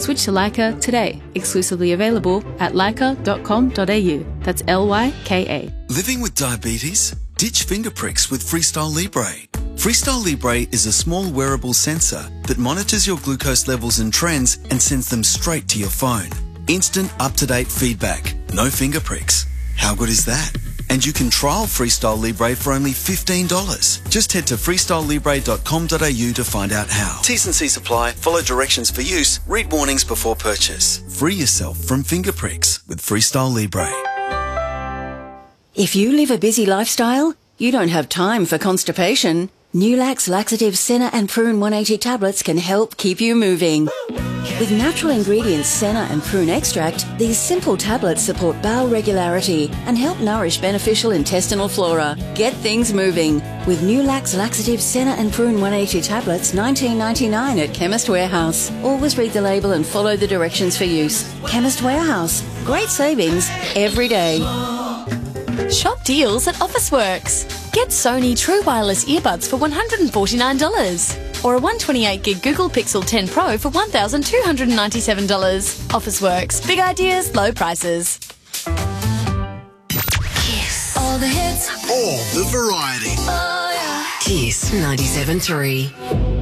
Switch to Leica today. Exclusively available at leica.com.au. That's Lyka. Living with diabetes? Ditch finger pricks with Freestyle Libre. Freestyle Libre is a small wearable sensor that monitors your glucose levels and trends and sends them straight to your phone. Instant, up-to-date feedback. No finger pricks. How good is that? And you can trial Freestyle Libre for only $15. Just head to freestylelibre.com.au to find out how. T's and C's apply. Follow directions for use. Read warnings before purchase. Free yourself from finger pricks with Freestyle Libre. If you live a busy lifestyle, you don't have time for constipation. Nulax Laxative Senna and Prune 180 tablets can help keep you moving. With natural ingredients Senna and Prune extract, these simple tablets support bowel regularity and help nourish beneficial intestinal flora. Get things moving with Nulax Laxative Senna and Prune 180 tablets, $19.99 at Chemist Warehouse. Always read the label and follow the directions for use. Chemist Warehouse. Great savings every day. Shop deals at Officeworks. Get Sony True Wireless earbuds for $149. Or a 128GB Google Pixel 10 Pro for $1,297. Officeworks. Big ideas, low prices. Kiss. All the hits. All the variety. Oh, yeah. Kiss 97.3.